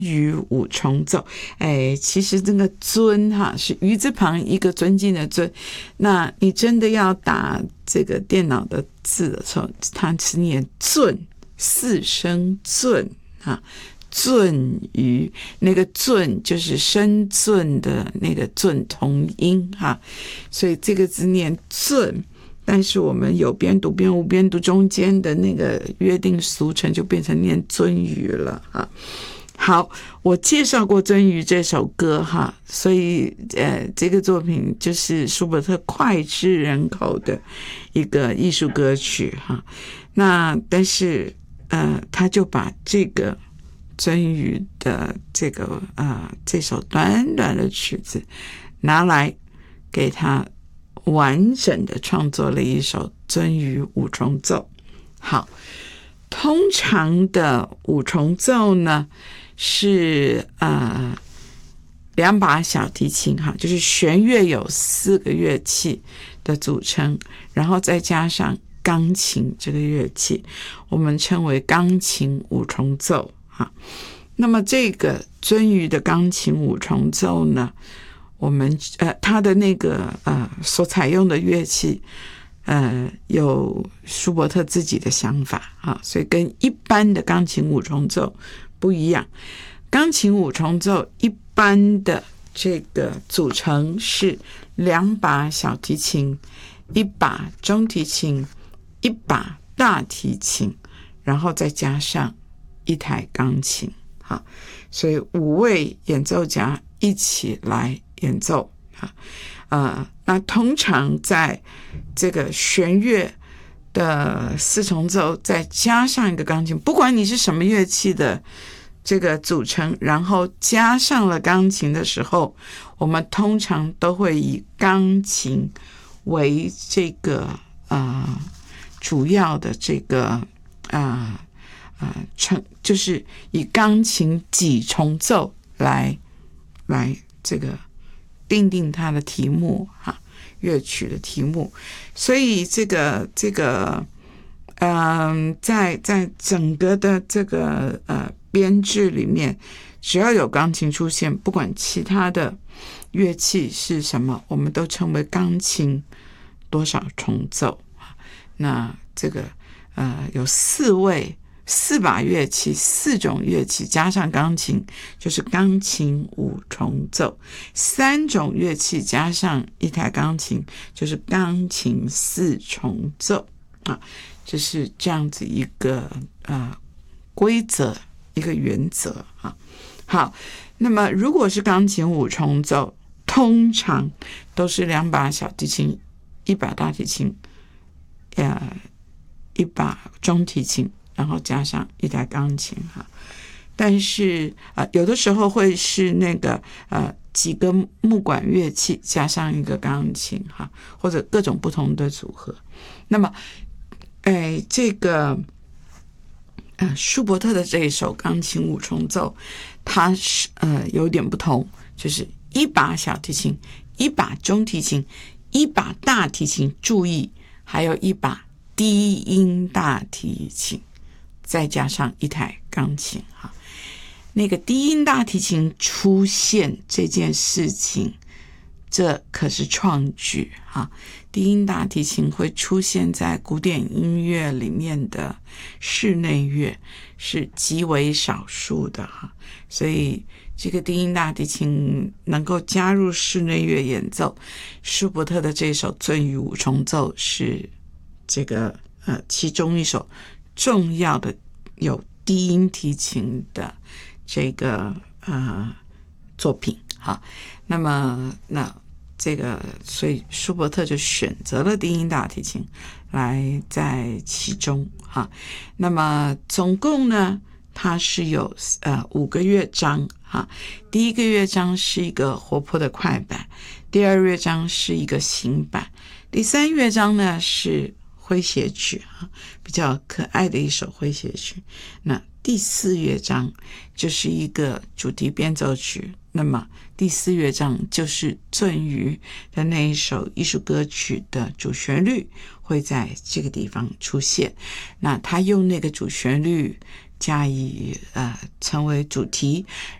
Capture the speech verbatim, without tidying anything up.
鱼五重奏。哎，其实这个尊哈是鱼字旁一个尊敬的尊，那你真的要打这个电脑的字的时候，它是念尊，四声尊啊，尊鱼，那个尊就是深圳的那个尊同音哈，所以这个字念尊。但是我们有边读边无边读中间的那个约定俗成就变成念尊鱼了哈。好，我介绍过尊鱼这首歌哈，所以呃，这个作品就是舒伯特脍炙人口的一个艺术歌曲哈。那但是呃，他就把这个尊鱼的这个呃这首短短的曲子拿来给他完整的创作了一首尊鱼五重奏。好，通常的五重奏呢是呃两把小提琴哈，就是弦乐有四个乐器的组成，然后再加上钢琴这个乐器，我们称为钢琴五重奏哈。那么这个尊鱼的钢琴五重奏呢，我们呃，它的那个呃所采用的乐器，呃，有舒伯特自己的想法啊，所以跟一般的钢琴五重奏不一样。钢琴五重奏一般的这个组成是两把小提琴，一把中提琴，一把大提琴，然后再加上一台钢琴，好，所以五位演奏家一起来演奏啊，呃，那通常在这个弦乐的四重奏再加上一个钢琴，不管你是什么乐器的这个组成，然后加上了钢琴的时候，我们通常都会以钢琴为这个呃主要的这个呃呃成，就是以钢琴几重奏来来这个定定它的题目哈，乐曲的题目。所以这个这个嗯、呃，在在整个的这个呃编制里面，只要有钢琴出现，不管其他的乐器是什么，我们都称为钢琴多少重奏。那这个呃有四位四把乐器，四种乐器加上钢琴，就是钢琴五重奏；三种乐器加上一台钢琴，就是钢琴四重奏啊。这是这样子一个呃规则，一个原则啊。好，那么如果是钢琴五重奏，通常都是两把小提琴，一把大提琴，呃，一把中提琴，然后加上一台钢琴哈。但是呃，有的时候会是那个呃几个木管乐器加上一个钢琴哈，或者各种不同的组合。那么哎，这个呃，舒伯特的这一首钢琴五重奏，它是呃有点不同，就是一把小提琴，一把中提琴，一把大提琴，注意还有一把低音大提琴，再加上一台钢琴哈。那个低音大提琴出现这件事情，这可是创举哈。低音大提琴会出现在古典音乐里面的室内乐是极为少数的哈，所以这个低音大提琴能够加入室内乐演奏，舒伯特的这首尊鱼五重奏是这个呃其中一首重要的有低音提琴的这个呃作品哈。那么那这个，所以舒伯特就选择了低音大提琴来在其中哈。那么总共呢，它是有呃五个乐章哈。第一个乐章是一个活泼的快板，第二乐章是一个行板，第三乐章呢是诙谐曲哈，比较可爱的一首诙谐曲。那第四乐章就是一个主题变奏曲，那么第四乐章就是尊鱼的那一首艺术歌曲的主旋律会在这个地方出现。那他用那个主旋律加以呃成为主题，